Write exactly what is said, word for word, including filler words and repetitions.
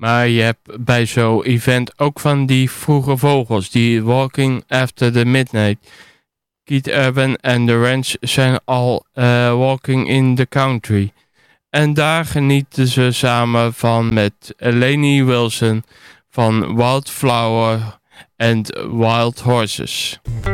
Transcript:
Maar je hebt bij zo'n event ook van die vroege vogels. Die Walking After the Midnight. Keith Urban en The Ranch zijn al uh, Walking in the Country. En daar genieten ze samen van met Lainey Wilson van Wildflower and Wild Horses.